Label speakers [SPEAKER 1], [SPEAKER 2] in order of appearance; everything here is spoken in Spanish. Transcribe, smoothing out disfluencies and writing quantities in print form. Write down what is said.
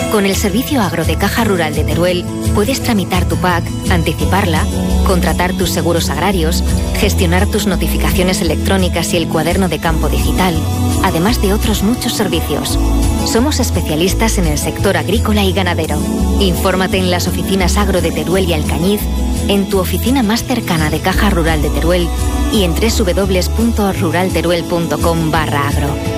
[SPEAKER 1] Con el servicio agro de Caja Rural de Teruel puedes tramitar tu PAC, anticiparla, contratar tus seguros agrarios, gestionar tus notificaciones electrónicas y el cuaderno de campo digital, además de otros muchos servicios. Somos especialistas en el sector agrícola y ganadero. Infórmate en las oficinas agro de Teruel y Alcañiz, en tu oficina más cercana de Caja Rural de Teruel y en www.ruralteruel.com/agro.